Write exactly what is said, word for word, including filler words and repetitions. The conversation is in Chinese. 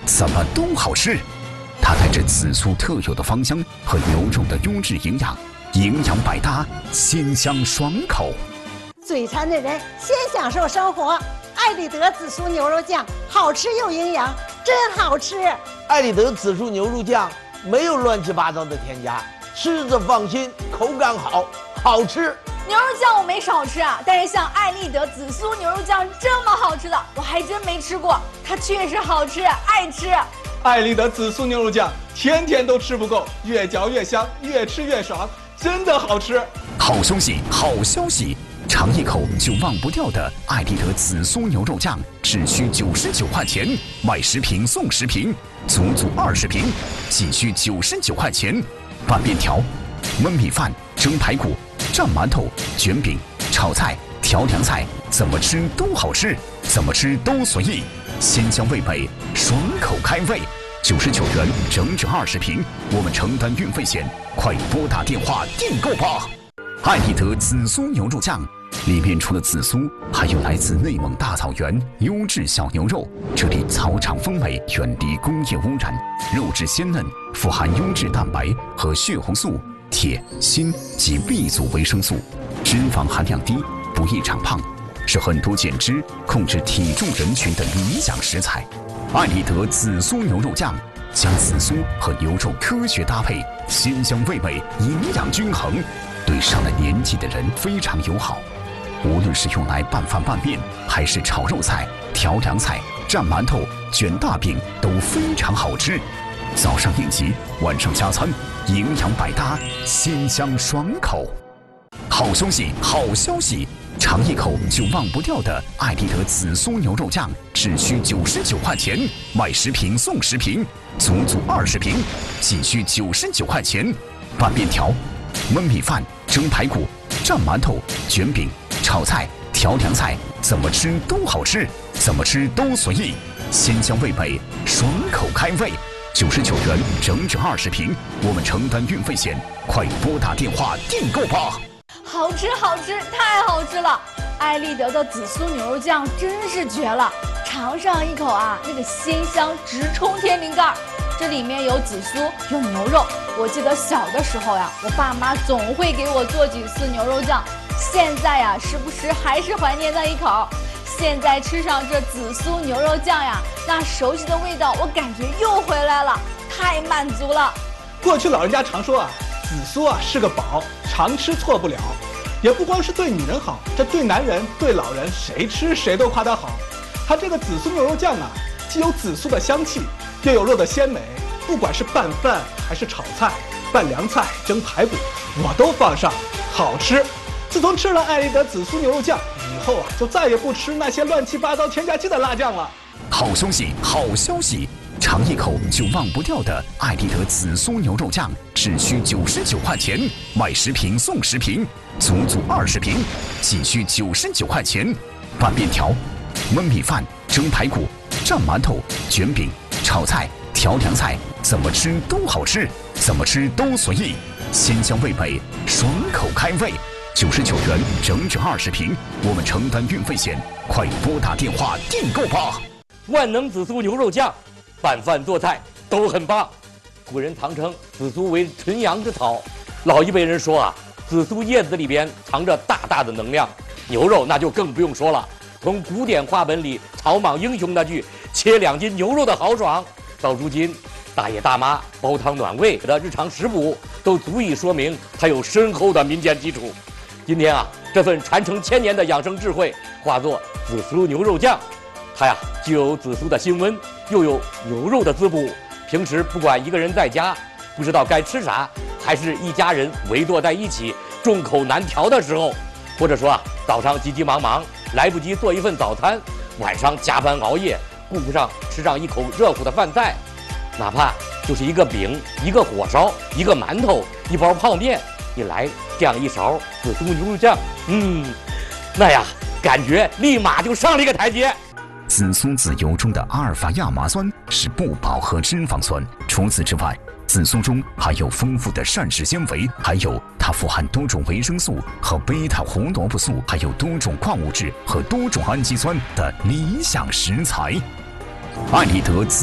怎么都好吃。它带着紫苏特有的芳香和牛肉的优质营养，营养百搭，鲜香爽口。 嘴馋的人先享受生活。爱丽德紫苏牛肉酱好吃又营养，真好吃。 爱丽德紫苏牛肉酱没有乱七八糟的添加，吃着放心，口感好，好吃。 牛肉酱我没少吃啊，但是像爱丽德紫苏牛肉酱这么好吃的，我还真没吃过。它确实好吃，爱吃。 爱丽德紫苏牛肉酱天天都吃不够，越嚼越香，越吃越爽，真的好吃。 好消息，好消息！尝一口就忘不掉的爱丽德紫苏牛肉酱，只需九十九块钱，买十瓶送十瓶，足足二十瓶，仅需九十九块钱。拌面条、焖米饭、蒸排骨、蘸馒头、卷饼、炒菜、调凉菜，怎么吃都好吃，怎么吃都随意，鲜香味美，爽口开胃。九十九元整整二十瓶，我们承担运费险，快拨打电话订购吧！爱丽德紫苏牛肉酱，里面除了紫苏，还有来自内蒙大草原优质小牛肉，这里草场风味，远离工业污染，肉质鲜嫩，富含优质蛋白和血红素、铁、锌及 B 族维生素，脂肪含量低，不易长胖，是很多减脂、控制体重人群的理想食材。爱丽德紫苏牛肉酱将紫苏和牛肉科学搭配，鲜香味美，营养均衡，对上了年纪的人非常友好。无论是用来拌饭拌面，还是炒肉菜、调凉菜、蘸馒头、卷大饼，都非常好吃。早上应急，晚上加餐，营养百搭，鲜香爽口。好消息，好消息！尝一口就忘不掉的爱丽德紫苏牛肉酱，只需九十九块钱，买十瓶送十瓶，足足二十瓶，仅需九十九块钱。拌面条、焖米饭、蒸排骨、蘸馒头、卷饼、炒菜、调凉菜，怎么吃都好吃，怎么吃都随意，鲜香味美，爽口开胃。九十九元整整二十瓶，我们承担运费险，快拨打电话订购吧！ 好吃好吃，太好吃了！爱丽德的紫苏牛肉酱真是绝了，尝上一口啊，那个鲜香直冲天灵盖。这里面有紫苏，有牛肉。我记得小的时候呀，我爸妈总会给我做几次牛肉酱。现在呀，时不时还是怀念那一口。现在吃上这紫苏牛肉酱呀，那熟悉的味道，我感觉又回来了，太满足了。 过去老人家常说啊，紫苏啊是个宝，常吃错不了。也不光是对女人好，这对男人、对老人，谁吃谁都夸它好。它这个紫苏牛肉酱啊，既有紫苏的香气，又有肉的鲜美，不管是拌饭还是炒菜、拌凉菜、蒸排骨，我都放上，好吃。自从吃了爱丽德紫苏牛肉酱以后啊，就再也不吃那些乱七八糟添加剂的辣酱了。 好消息，好消息！尝一口就忘不掉的爱丽德紫苏牛肉酱，只需九十九块钱，买十瓶送十瓶，足足二十瓶，仅需九十九块钱。拌面条、焖米饭、蒸排骨、蘸馒头、卷饼、炒菜、调凉菜，怎么吃都好吃，怎么吃都随意，鲜香味美，爽口开胃。九十九元整整二十瓶，我们承担运费险，快拨打电话订购吧！ 万能紫苏牛肉酱，拌饭做菜都很棒。古人常称紫苏为纯阳之草，老一辈人说啊，紫苏叶子里边藏着大大的能量。牛肉那就更不用说了，从古典话本里草莽英雄那句切两斤牛肉的豪爽，到如今大爷大妈煲汤暖胃的日常食补，都足以说明它有深厚的民间基础。今天啊，这份传承千年的养生智慧化作紫苏牛肉酱，它呀既有紫苏的辛温，又有牛肉的滋补。平时不管一个人在家不知道该吃啥，还是一家人围坐在一起众口难调的时候，或者说啊早上急急忙忙来不及做一份早餐，晚上加班熬夜顾不上吃上一口热乎的饭菜，哪怕就是一个饼、一个火烧、一个馒头、一包泡面，你来这样一勺紫苏牛肉酱，嗯，那呀感觉立马就上了一个台阶。 紫苏籽油中的阿尔法亚麻酸是不饱和脂肪酸，除此之外，紫苏中含有丰富的膳食纤维，还有它富含多种维生素和贝塔胡萝卜素，还有多种矿物质和多种氨基酸的理想食材。爱丽德紫